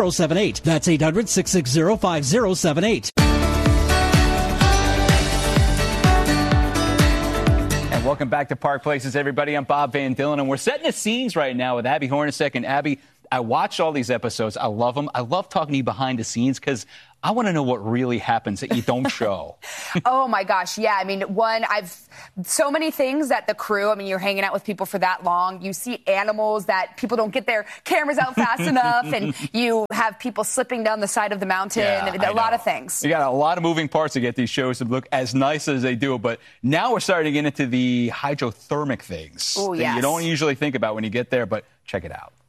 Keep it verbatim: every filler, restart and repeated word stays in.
zero seven eight. That's eight hundred, six six zero, five zero seven eight. And welcome back to Park Places, everybody. I'm Bob Van Dillen, and we're setting the scenes right now with Abby Hornacek. And Abby, I watched all these episodes. I love them. I love talking to you behind the scenes because I want to know what really happens that you don't show. Oh, my gosh. Yeah. I mean, one, I've so many things that the crew, I mean, you're hanging out with people for that long. You see animals that people don't get their cameras out fast enough. And you have people slipping down the side of the mountain. Yeah, a lot of things. You got a lot of moving parts to get these shows to look as nice as they do. But now we're starting to get into the hydrothermic things Ooh, that yes. you don't usually think about when you get there. But check it out.